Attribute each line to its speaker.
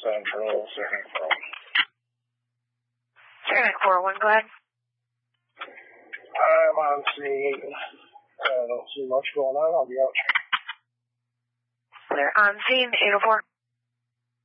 Speaker 1: Central, Central.
Speaker 2: Cernak 401, go ahead.
Speaker 1: I'm on scene. I don't see much going on. I'll be out.
Speaker 2: They're on scene, 804.